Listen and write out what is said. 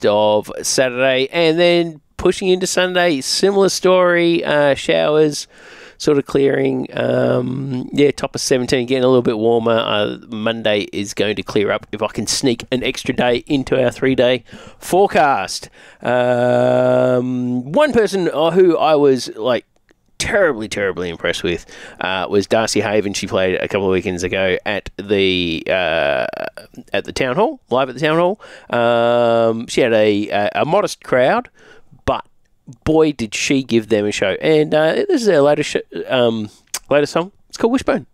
rest of Saturday. And then pushing into Sunday, similar story, showers sort of clearing. Top of 17, getting a little bit warmer. Monday is going to clear up if I can sneak an extra day into our 3-day forecast. One person who I was terribly impressed with was Darcy Haven. She played a couple of weekends ago at the town hall, live at the town hall. She had a modest crowd, but boy did she give them a show. And this is her latest song. It's called Wishbone.